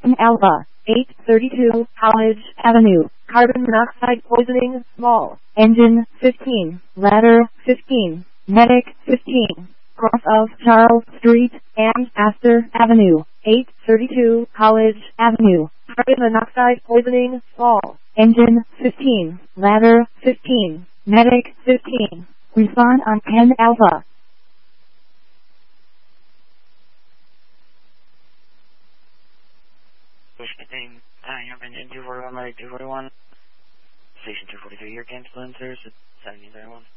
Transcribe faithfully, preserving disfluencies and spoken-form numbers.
Alpha, eight thirty-two, College Avenue, carbon monoxide poisoning, small, engine, fifteen, ladder, fifteen, medic, fifteen, cross of Charles Street and Astor Avenue, eight thirty-two, College Avenue, carbon monoxide poisoning, small, engine, fifteen, ladder, fifteen, medic, fifteen, respond on ten Alpha. Pushing, I have been in two forty-one, medic two forty-one, station two forty-three, your cancel answers, seventy-one.